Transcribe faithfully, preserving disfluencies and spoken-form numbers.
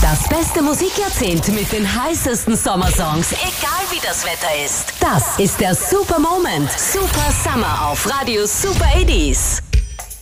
Das beste Musikjahrzehnt mit den heißesten Sommersongs, egal wie das Wetter ist. Das ist der Super Moment. Super Summer auf Radio Super achtzig.